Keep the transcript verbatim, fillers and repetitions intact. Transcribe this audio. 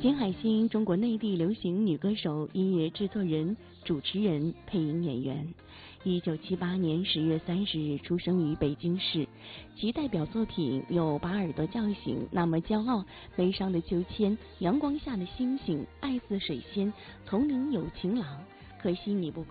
金海心，中国内地流行女歌手、音乐制作人、主持人、配音演员。一九七八年十月三十日出生于北京市，其代表作品有《把耳朵叫醒》、《那么骄傲》、《悲伤的秋千》、《阳光下的星星》、《爱似水仙》、《丛林有情郎》。可惜你不